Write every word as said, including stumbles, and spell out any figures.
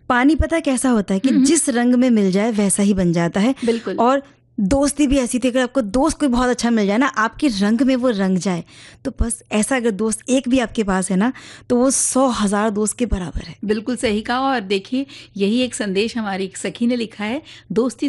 पानी पता कैसा होता है कि जिस रंग में मिल जाए वैसा ही बन जाता है। बिल्कुल। और दोस्ती भी ऐसी थी, अगर आपको दोस्त कोई बहुत अच्छा मिल जाए ना, आपके रंग में वो रंग जाए, तो बस ऐसा अगर दोस्त एक भी आपके पास है ना, तो वो सौ हजार दोस्त के बराबर है। बिल्कुल सही कहा। और देखिए, यही एक संदेश हमारी एक सखी ने लिखा है, दोस्ती